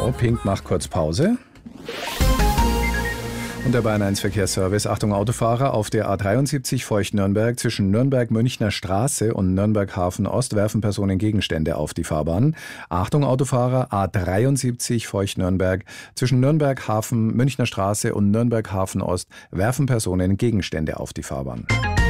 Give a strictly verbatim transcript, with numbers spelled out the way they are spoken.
So, Pink macht kurz Pause. Und der Bayern eins Verkehrsservice. Achtung Autofahrer, auf der A dreiundsiebzig Feucht-Nürnberg zwischen Nürnberg-Münchner Straße und Nürnberg-Hafen Ost werfen Personen Gegenstände auf die Fahrbahn. Achtung Autofahrer, A dreiundsiebzig Feucht-Nürnberg zwischen Nürnberg-Hafen Münchner Straße und Nürnberg-Hafen Ost werfen Personen Gegenstände auf die Fahrbahn.